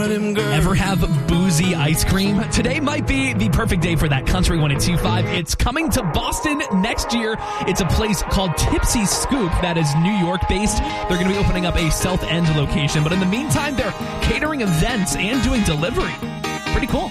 about him, girl. Ever have boozy ice cream? Today might be the perfect day for that. Country 102.5. It's coming to Boston next year. It's a place called Tipsy Scoop that is New York based. They're going to be opening up a South End location. But in the meantime, they're catering events and doing delivery. Pretty cool.